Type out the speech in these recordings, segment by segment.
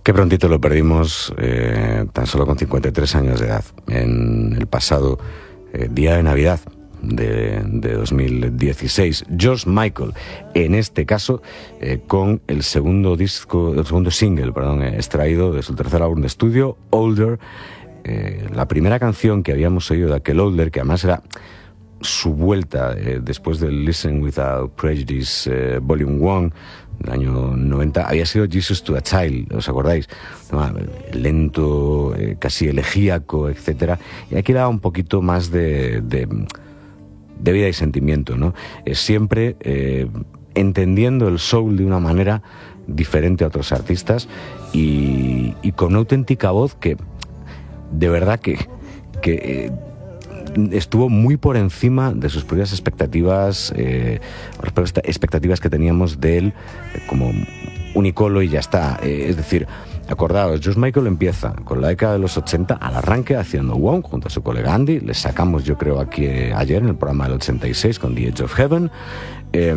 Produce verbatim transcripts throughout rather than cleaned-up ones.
Qué prontito lo perdimos, eh, tan solo con cincuenta y tres años de edad, en el pasado eh, día de Navidad de, de dos mil dieciséis. George Michael, en este caso, eh, con el segundo disco, el segundo single, perdón, eh, extraído de su tercer álbum de estudio, Older. Eh, la primera canción que habíamos oído de aquel Older, que además era su vuelta eh, después del Listen Without Prejudice eh, Volume uno del año noventa, había sido Jesus to a Child, ¿os acordáis? Lento, eh, casi elegíaco, etcétera. Y aquí daba un poquito más de, de, de vida y sentimiento, ¿no? Eh, siempre eh, entendiendo el soul de una manera diferente a otros artistas y, y con una auténtica voz que, de verdad que... que eh, estuvo muy por encima de sus propias expectativas, eh, las expectativas que teníamos de él eh, como un icolo y ya está. Eh, es decir, acordaos, George Michael empieza con la década de los ochenta al arranque haciendo Wong junto a su colega Andy. Le sacamos, yo creo, aquí eh, ayer en el programa del ochenta y seis con The Edge of Heaven. Eh,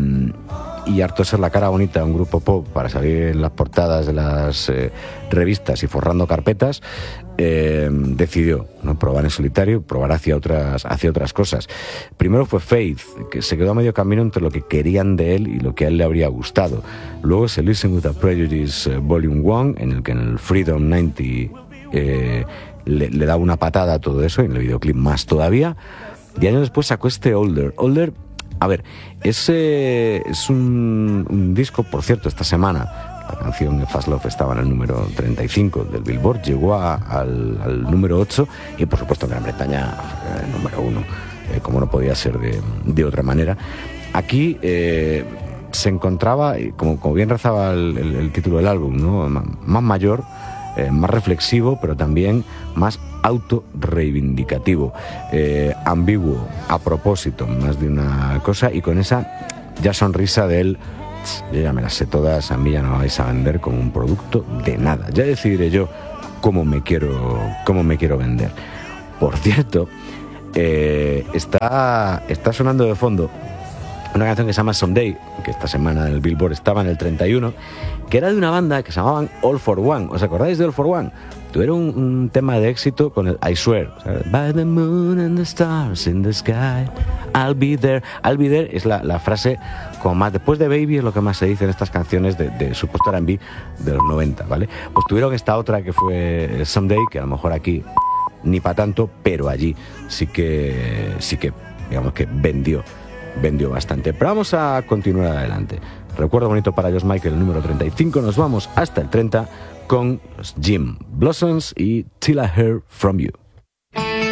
y harto de ser la cara bonita de un grupo pop para salir en las portadas de las eh, revistas y forrando carpetas, eh, decidió no probar en solitario, probar hacia otras, hacia otras cosas. Primero fue Faith, que se quedó a medio camino entre lo que querían de él y lo que a él le habría gustado. Luego se Listen Without Prejudice eh, Volume uno, en el que en el Freedom noventa eh, le, le da una patada a todo eso, y en el videoclip más todavía. Y años después sacó este Older. Older, a ver, ese es un, un disco, por cierto, esta semana la canción Fast Love estaba en el número treinta y cinco del Billboard, llegó a, al, al número ocho y por supuesto en Gran Bretaña el número uno, eh, como no podía ser de, de otra manera. Aquí eh, se encontraba, como, como bien rezaba el, el, el título del álbum, ¿no? Más mayor, eh, más reflexivo, pero también más autorreivindicativo, eh, ambiguo, a propósito, más de una cosa, y con esa ya sonrisa de él: yo ya me las sé todas, a mí ya no me vais a vender como un producto de nada, ya decidiré yo cómo me quiero, cómo me quiero vender. Por cierto, eh, está, está sonando de fondo una canción que se llama Someday, que esta semana en el Billboard estaba en el treinta y uno, que era de una banda que se llamaban All for One. ¿Os acordáis de All for One? Tuvieron un, un tema de éxito con el I Swear, o sea, By the moon and the stars in the sky, I'll be there. I'll be there es la, la frase como más, después de Baby, es lo que más se dice en estas canciones de, de supuesto R and B de los noventa, ¿vale? Pues tuvieron esta otra que fue Someday, que a lo mejor aquí ni para tanto, pero allí sí que, sí que, digamos que vendió. vendió bastante. Pero vamos a continuar adelante. Recuerdo bonito para George Michael, el número treinta y cinco. Nos vamos hasta el treinta con los Jim Blossoms y Till I Hear From You.